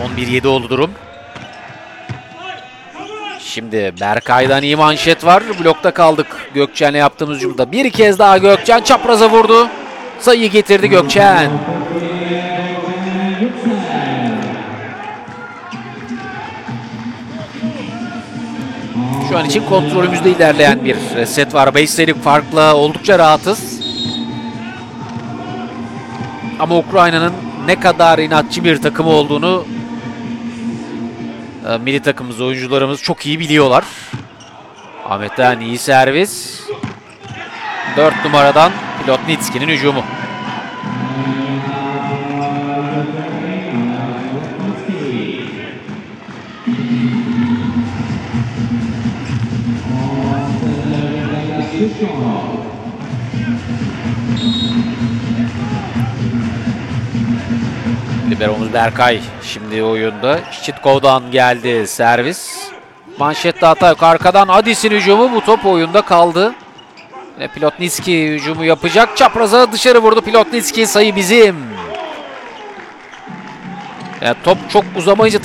11-7 oldu durum. Şimdi Berkay'dan iyi manşet var. Blokta kaldık Gökçen'le yaptığımız hücumda. Bir kez daha Gökçen çapraza vurdu. Sayıyı getirdi Gökçen. Şu an için kontrolümüzde ilerleyen bir set var. 5 sayılık farkla oldukça rahatız. Ama Ukrayna'nın ne kadar inatçı bir takım olduğunu milli takımımız, oyuncularımız çok iyi biliyorlar. Ahmet'ten iyi servis. 4 numaradan Plotnitski'nin hücumu. Liberomuz Berkay şimdi oyunda. Şitkov'dan geldi servis. Manşette hata yok. Arkadan Adis'in hücumu, bu top oyunda kaldı. Plotnitski hücumu yapacak. Çapraza dışarı vurdu Plotnitski, sayı bizim. Top çok uzamayınca